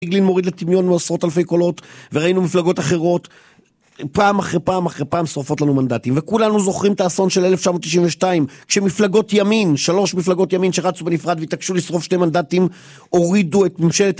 פייגלין מוריד לטמיון מעשרות אלפי קולות, וראינו מפלגות אחרות, פעם אחרי פעם אחרי פעם שורפות לנו מנדטים, וכולנו זוכרים את האסון של 1992, כשמפלגות ימין, 3 מפלגות ימין שרצו בנפרד והתעקשו לשרוף 2 מנדטים, הורידו את ממשלת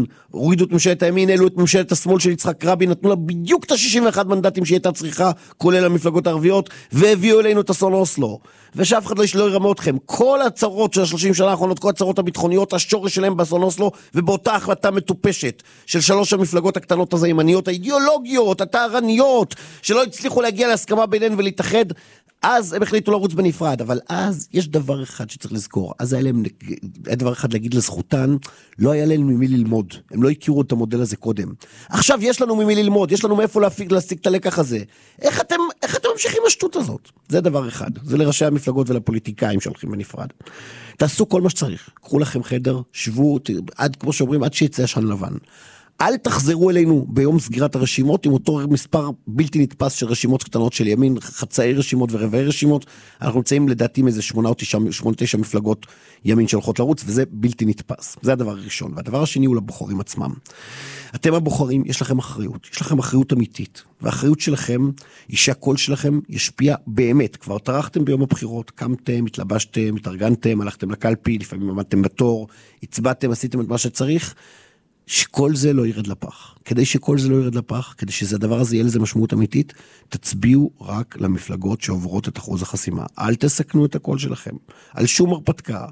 הימין, העלו את ממשלת השמאל של יצחק רבין, נתנו לה בדיוק את ה-61 מנדטים שהיא הייתה צריכה, כולל המפלגות הערביות, והביאו אלינו את אסון אוסלו, ושאף אחד לא ירמה אתכם. כל הצרות של ה-30 שנה האחרונות, כל הצרות הביטחוניות, השורש שלהם באסון אוסלו, ובאותה החלטה מטופשת של 3 המפלגות הקטנות הזיימניות, האידיאולוגיות, הטהרניות, שלא הצליחו להגיע להסכמה ביניהן ולהתאחד, אז הם החליטו לרוץ בנפרד. אבל אז יש דבר אחד שצריך לזכור, אז היה דבר אחד להגיד לזכותן, לא היה להם ממי ללמוד, הם לא הכירו את המודל הזה קודם. עכשיו יש לנו ממי ללמוד, יש לנו מאיפה להשיג את הלקח הזה. איך אתם ממשיכים השטות הזאת? זה דבר אחד, זה לראשי המפלגות ולפוליטיקאים שהולכים בנפרד. תעשו כל מה שצריך, קחו לכם חדר, שבו, עד כמו שאומרים, עד שיצא עשן לבן. אל תחזרו אלינו ביום סגירת הרשימות עם אותו מספר בלתי נתפס של רשימות קטנות של ימין, חצאי רשימות ורבעי רשימות. אנחנו נמצאים לדעתי מאיזה 8 או 9 מפלגות ימין שהולכות לרוץ, וזה בלתי נתפס. זה הדבר הראשון. והדבר השני הוא לבוחרים עצמם. אתם הבוחרים, יש לכם אחריות. יש לכם אחריות אמיתית. והאחריות שלכם היא שהקול שלכם ישפיע באמת. כבר טרחתם ביום הבחירות, קמתם, התלבשתם, התארגנתם, הלכתם לקלפי, לפעמים עמדתם בתור, הצבעתם, עשיתם את מה שצריך. שכל זה לא ירד לפח. כדי שכל זה לא ירד לפח, כדי שזה הדבר הזה יהיה לזה משמעות אמיתית, תצביעו רק למפלגות שעוברות את אחוז החסימה. אל תסכנו את הקול שלכם. על שום הרפתקה.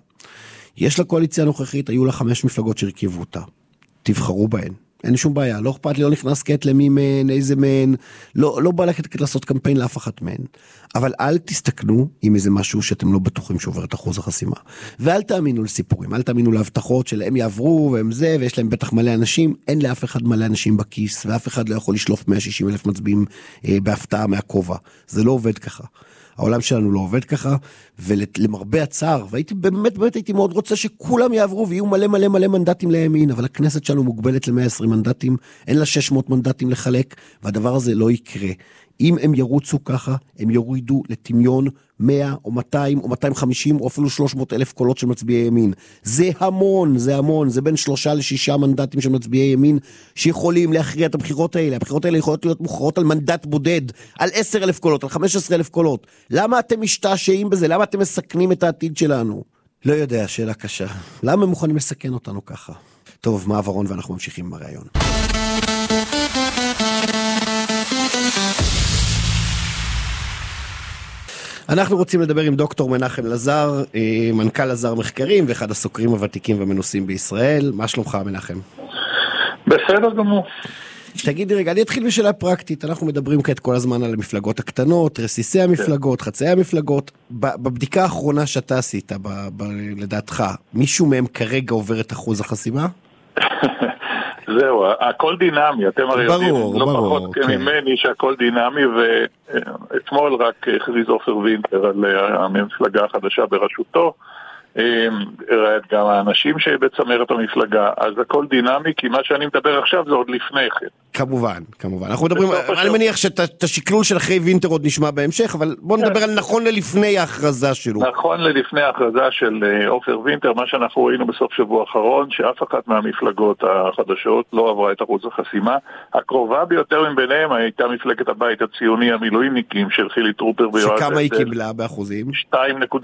יש לקואליציה הנוכחית, היו לה 5 מפלגות שהרכיבו אותה. תבחרו בהן. אין שום בעיה, לא אכפת לי, לא נכנס קט למי מהן, איזה מהן, לא בא לקט לעשות קמפיין לאף אחת מהן. אבל אל תסתכנו עם איזה משהו שאתם לא בטוחים שעובר את אחוז החסימה. ואל תאמינו לסיפורים, אל תאמינו להבטחות שלהם יעברו והם זה, ויש להם בטח מלא אנשים, אין לאף אחד מלא אנשים בכיס, ואף אחד לא יכול לשלוף 160,000 מצביעים בהפתעה מהכובע. זה לא עובד ככה. העולם שלנו לא עובד ככה, ולמרבה הצער, והייתי באמת הייתי מאוד רוצה שכולם יעברו ויהיו מלא מנדטים לימין, אבל הכנסת שלנו מוגבלת ל-120 מנדטים, אין לה 600 מנדטים לחלק, והדבר הזה לא יקרה. אם הם ירוצו ככה, הם יורידו לטמיון 100 או 200 או 250 או אפילו 300 אלף קולות של מצביעי ימין. זה המון, זה בין 3 ל6 מנדטים של מצביעי ימין שיכולים להכריע את הבחירות האלה. הבחירות האלה יכולות להיות מוכרעות על מנדט בודד, על 10,000 קולות, על 15,000 קולות. למה אתם משתעשעים בזה? למה אתם מסכנים את העתיד שלנו? לא יודע, שאלה קשה. למה הם מוכנים לסכן אותנו ככה? טוב, מעברון ואנחנו ממשיכים עם הרעיון. אנחנו רוצים לדבר עם דוקטור מנחם לזר, מנכ"ל לזר מחקרים ואחד הסוקרים הוותיקים והמנוסים בישראל. מה שלומך מנחם? בסדר גמור. תגידי רגע, אני אתחיל בשאלה פרקטית. אנחנו מדברים כעת כל הזמן על המפלגות הקטנות, רסיסי המפלגות, חצאי המפלגות. בבדיקה האחרונה שאתה עשית, לדעתך, מישהו מהם כרגע עובר את אחוז החסימה? זהו, הכל דינמי, אתם הרי יודעים לא פחות ממני שהכל דינמי, ואתמול רק הכריז עופר וינטר על המפלגה החדשה בראשותו, ראית גם האנשים שבצמרת המפלגה, אז הכל דינמי, כי מה שאני מדבר עכשיו זה עוד לפני כן. כמובן. אנחנו מדברים, אני מניח שאת השקלול של אחרי וינטר עוד נשמע בהמשך, אבל בוא נדבר על נכון ללפני ההכרזה שלו. נכון ללפני ההכרזה של עופר וינטר, מה שאנחנו ראינו בסוף שבוע האחרון, שאף אחת מהמפלגות החדשות לא עברה את אחוז החסימה. הקרובה ביותר מביניהם הייתה מפלגת הבית הציוני המילואימניקים של חילי טרופר ויועז. שכמה היא קיבלה באחוזים? 2.9%,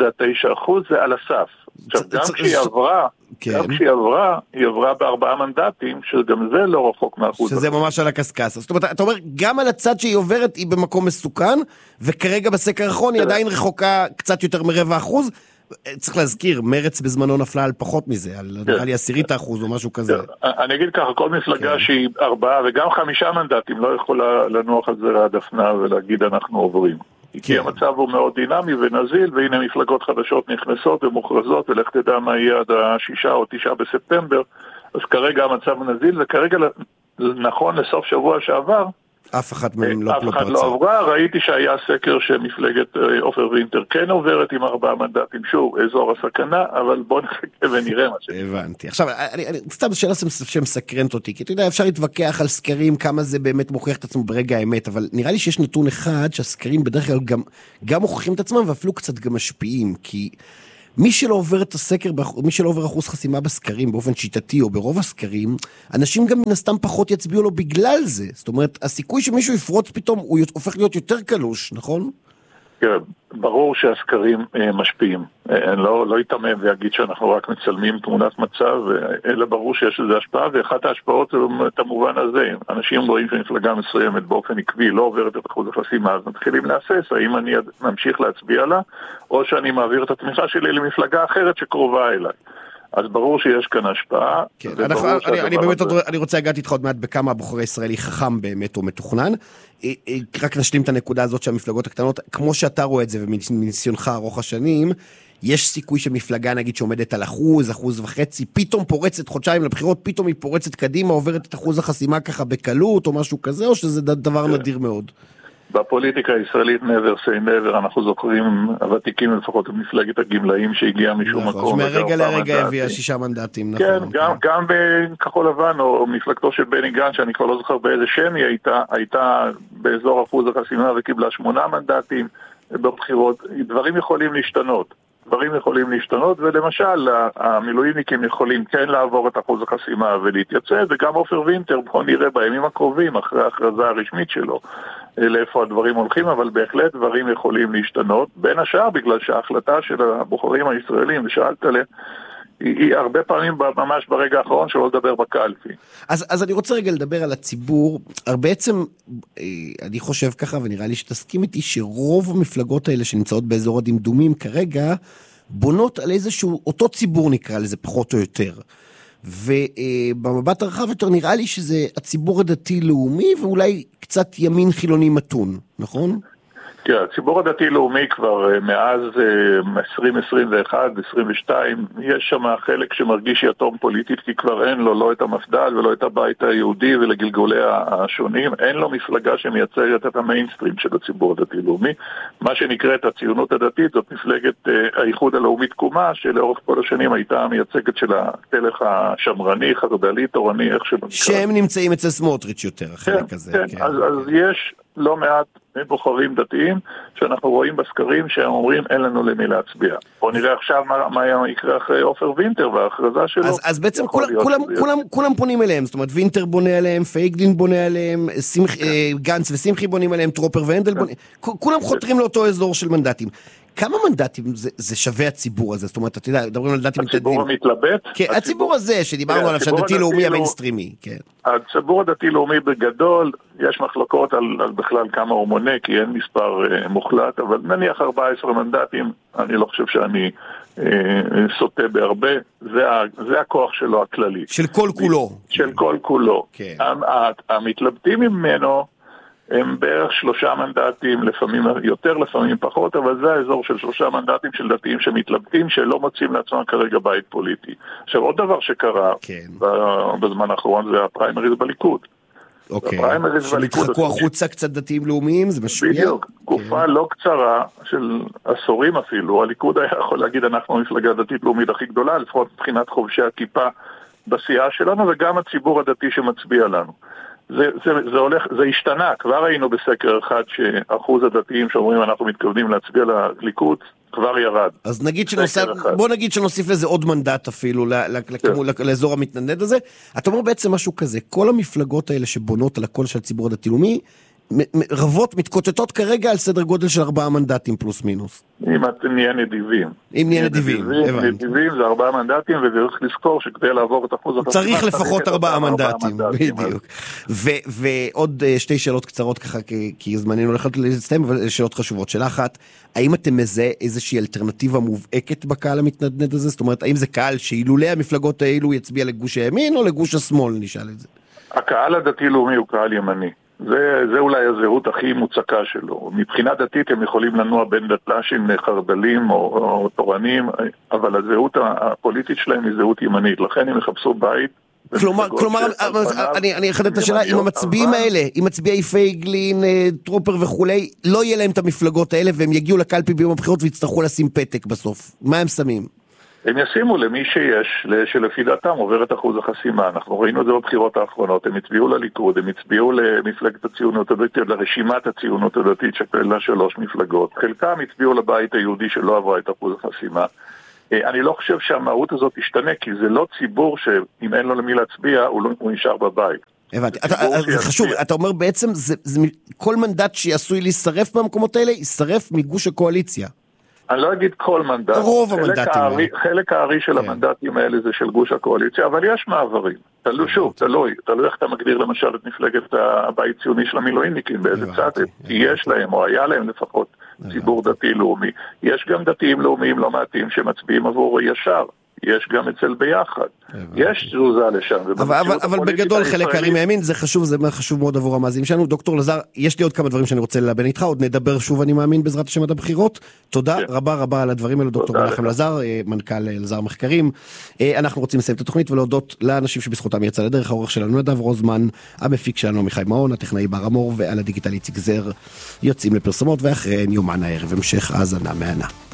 זה על הסף. עכשיו, גם כשהיא עברה, היא עברה ב4 מנדטים, שגם זה לא רחוק מהאחוז. שזה ממש על הקסקס. זאת אומרת, אתה אומר, גם על הצד שהיא עוברת, היא במקום מסוכן, וכרגע בסקר האחרון היא עדיין רחוקה קצת יותר מ0.25%. צריך להזכיר, מרץ בזמנו נפלה על פחות מזה, על 10% או משהו כזה. אני אגיד ככה, כל מפלגה שהיא 4 וגם 5 מנדטים לא יכולה לנוח על זרי הדפנה ולהגיד אנחנו עוברים. כי המצב הוא מאוד דינמי ונזיל, והנה מפלגות חדשות נכנסות ומוכרזות, ולך תדע מה יהיה עד 6 או 9 בספטמבר, אז כרגע המצב נזיל, וכרגע נכון לסוף שבוע שעבר, אף אחד מהם לא עברה. ראיתי שהיה סקר שמפלגת עופר וינטר כן עוברת עם 4 מנדטים, שוב, אזור הסכנה, אבל בוא נחכה ונראה מה הבנתי. עכשיו, סתם שאלה שמסקרנת אותי, כי אתה יודע, אפשר להתווכח על סקרים, כמה זה באמת מוכיח את עצמו ברגע האמת, אבל נראה לי שיש נתון אחד שהסקרים בדרך כלל גם מוכיחים את עצמם, ואפילו קצת גם משפיעים, כי מי שלא עובר את הסקר, מי שלא עובר אחוז חסימה בסקרים באופן שיטתי או ברוב הסקרים, אנשים גם מן הסתם פחות יצביעו לו בגלל זה. זאת אומרת, הסיכוי שמישהו יפרוץ פתאום הוא הופך להיות יותר קלוש, נכון? כן, ברור שהסקרים משפיעים. אני לא יתמם ויגיד שאנחנו רק מצלמים תמונת מצב, אלא ברור שיש לזה השפעה, ואחת ההשפעות זה את המובן הזה. אנשים רואים שמפלגה מסוימת באופן עקבי לא עוברת את אחוז החסימה, אז מתחילים להסס, האם אני ממשיך להצביע לה, או שאני מעביר את התמיכה שלי למפלגה אחרת שקרובה אליי. אז ברור שיש כאן השפעה. כן, אני רוצה להגעת איתך עוד מעט בכמה הבוחר הישראלי חכם באמת או מתוכנן. רק נשלים את הנקודה הזאת שהמפלגות הקטנות, כמו שאתה רואה את זה ומניסיונך ארוך השנים, יש סיכוי שמפלגה נגיד שעומדת על 1%, 1.5%, פתאום פורצת חודשיים לבחירות, פתאום היא פורצת קדימה, עוברת את אחוז החסימה ככה בקלות או משהו כזה, או שזה דבר נדיר מאוד? בפוליטיקה הישראלית never say never, אנחנו זוכרים הוותיקים לפחות במפלגת הגמלאים שהגיעה משום מקום. מהרגע לרגע הביאה 6 מנדטים. כן, גם בכחול לבן או מפלגתו של בני גנץ, שאני כבר לא זוכר באיזה שם היא הייתה באזור אחוז החסימה וקיבלה 8 מנדטים בבחירות. דברים יכולים להשתנות, ולמשל המילואימניקים יכולים כן לעבור את אחוז החסימה ולהתייצב, וגם עופר וינטר, בוא נראה בימים הקרובים אחרי ההכרזה הרשמית שלו לאיפה הדברים הולכים, אבל בהחלט דברים יכולים להשתנות, בין השאר בגלל שההחלטה של הבוחרים הישראלים, ושאלת עליה, היא הרבה פעמים ממש ברגע האחרון שלא לדבר בקלפי. אז אני רוצה רגע לדבר על הציבור. בעצם אני חושב ככה, ונראה לי שתסכים איתי, שרוב המפלגות האלה שנמצאות באזור הדמדומים כרגע, בונות על איזשהו, אותו ציבור נקרא לזה פחות או יותר. ובמבט הרחב יותר נראה לי שזה הציבור הדתי-לאומי, ואולי קצת ימין חילוני מתון, נכון? כן, הציבור הדתי-לאומי כבר מאז 2021, 2022, יש שם חלק שמרגיש יתום פוליטית, כי כבר אין לו לא את המפד"ל ולא את הבית היהודי ולגלגולי השונים, אין לו מפלגה שמייצגת את המיינסטרים של הציבור הדתי-לאומי. מה שנקראת הציונות הדתית, זאת מפלגת האיחוד הלאומי תקומה, שלאורך כל השנים הייתה המייצגת של התלך השמרני, חרד"לי, תורני, איך שבנקרא. שהם נמצאים אצל סמוטריץ' יותר, החלק הזה. כן, אז יש לא מעט בוחרים דתיים שאנחנו רואים בסקרים שהם אומרים אין לנו למי להצביע. בוא נראה עכשיו מה יקרה אחרי עופר וינטר וההכרזה שלו. אז בעצם כולם פונים אליהם, זאת אומרת וינטר בונה עליהם, פייגלין בונה עליהם, גנץ ושמחי בונים עליהם, טרופר ואנדל בונים, כולם חותרים לאותו אזור של מנדטים. כמה מנדטים זה שווה הציבור הזה? זאת אומרת, אתה יודע, מדברים על מנדטים הציבור המתלבט? כן, הציבור הזה שדיברנו עליו, שהדתי-לאומי המיינסטרימי, כן. הציבור הדתי-לאומי בגדול, יש מחלוקות על בכלל כמה הוא מונה, כי אין מספר מוחלט, אבל נניח 14 מנדטים, אני לא חושב שאני סוטה בהרבה, זה הכוח שלו הכללי. של כל כולו. של כל כולו. כן. המתלבטים ממנו, הם בערך 3 מנדטים, לפעמים יותר, לפעמים פחות, אבל זה האזור של 3 מנדטים של דתיים שמתלבטים, שלא מוצאים לעצמם כרגע בית פוליטי. עכשיו, עוד דבר שקרה בזמן האחרון זה הפריימריז בליכוד. אוקיי, שמתחכו החוצה קצת דתיים לאומיים, זה משפיע? בדיוק, תקופה לא קצרה של עשורים אפילו, הליכוד היה יכול להגיד אנחנו המפלגה הדתית לאומית הכי גדולה, לפחות מבחינת חובשי הכיפה בסיעה שלנו, וגם הציבור הדתי שמצביע לנו. זה השתנה, כבר היינו בסקר אחד שאחוז הדתיים שאומרים אנחנו מתכוונים להצביע לליכוד כבר ירד. אז בוא נגיד שנוסיף לזה עוד מנדט אפילו לאזור המתנדנד הזה. אתה אומר בעצם משהו כזה, כל המפלגות האלה שבונות על הקול של הציבור הדתי-לאומי רבות מתקוטטות כרגע על סדר גודל של 4 מנדטים פלוס מינוס. אם אתם נהיה נדיבים. אם נהיה נדיבים, הבנתי. נדיבים זה 4 מנדטים, וצריך לזכור שכדי לעבור את אחוז החסימה צריך לפחות 4 מנדטים, בדיוק. ועוד 2 שאלות קצרות ככה, כי זמננו הולך להסתיים, אבל שאלות חשובות. שאלה אחת, האם אתם מזהה איזושהי אלטרנטיבה מובהקת בקהל המתנדנד הזה? זאת אומרת, האם זה קהל שאילולא המפלגות האלו יצביע לגוש הימין או לגוש השמאל, נשאל את זה? הקהל הדתי-לאומי הוא קהל ימני. זה אולי הזהות הכי מוצקה שלו. מבחינה דתית הם יכולים לנוע בין דתל"שים לחרד"לים או תורנים, אבל הזהות הפוליטית שלהם היא זהות ימנית. לכן הם יחפשו בית. כלומר, אני אחדד את השאלה, אם המצביעים האלה, אם מצביעי פייגלין, טרופר וכולי, לא יהיה להם את המפלגות האלה, והם יגיעו לקלפי ביום הבחירות ויצטרכו לשים פתק בסוף. מה הם שמים? הם ישימו למי שיש, שלפי דעתם עובר את אחוז החסימה. אנחנו ראינו את זה בבחירות האחרונות, הם הצביעו לליכוד, הם הצביעו למפלגת הציונות הדתית, לרשימת הציונות הדתית שכללה 3 מפלגות. חלקם הצביעו לבית היהודי שלא עברה את אחוז החסימה. אני לא חושב שהמהות הזאת תשתנה, כי זה לא ציבור שאם אין לו למי להצביע, הוא נשאר בבית. הבנתי, זה חשוב, אתה אומר בעצם, כל מנדט שעשוי להישרף במקומות האלה, יישרף מגוש הקואליציה. אני לא אגיד כל מנדט. רוב המנדטים האלה. חלק הארי של המנדטים האלה זה של גוש הקואליציה, אבל יש מעברים. תלוי איך אתה מגדיר למשל את מפלגת הבית ציוני של המילואימניקים, באיזה צד יש להם, או היה להם לפחות ציבור דתי-לאומי. יש גם דתיים לאומיים לא מעטים שמצביעים עבור ישר. יש גם אצל ביחד. יש תזוזה לשם. אבל בגדול חלק הארי מהימין, זה חשוב מאוד עבור המאזינים שלנו. דוקטור לזר, יש לי עוד כמה דברים שאני רוצה ללבן איתך, עוד נדבר שוב אני מאמין בעזרת השם עד הבחירות. תודה רבה על הדברים האלו, דוקטור מנחם לזר, מנכ"ל לזר מחקרים. אנחנו רוצים לסיים את התוכנית ולהודות לאנשים שבזכותם יצא לדרך, העורך שלנו נדב רוזמן, המפיק שלנו מיכאל מעון, הטכנאי בר אמור, ועל הדיגיטל איציק זר יוצאים לפרסומות, ואחריהן יומן הערב המשך האזנה מהנה.